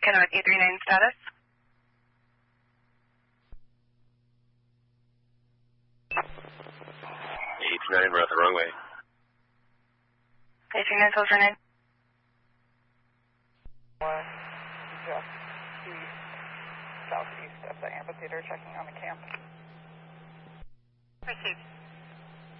Kenwood 839 status. 839, we're at the wrong way. 839, hold for 9. 1, just east, southeast of the amphitheater, checking on the camp. Received.